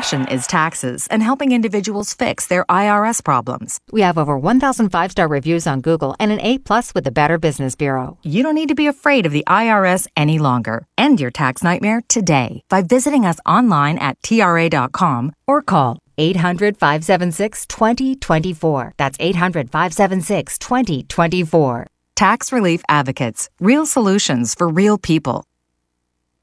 passion is taxes and helping individuals fix their IRS problems. We have over 1,000 5-star reviews on Google and an A+ with the Better Business Bureau. You don't need to be afraid of the IRS any longer. End your tax nightmare today by visiting us online at TRA.com or call 800-576-2024. That's 800-576-2024. Tax Relief Advocates. Real solutions for real people.